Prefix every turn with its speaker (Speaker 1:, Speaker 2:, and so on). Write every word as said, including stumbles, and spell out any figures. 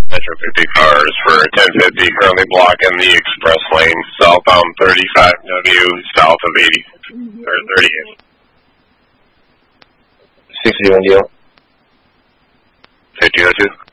Speaker 1: Metro fifty cars for ten fifty, currently blocking the express lane southbound thirty-five W south of eighty, or thirty-eight.
Speaker 2: sixty-one deal.
Speaker 1: fifty oh two.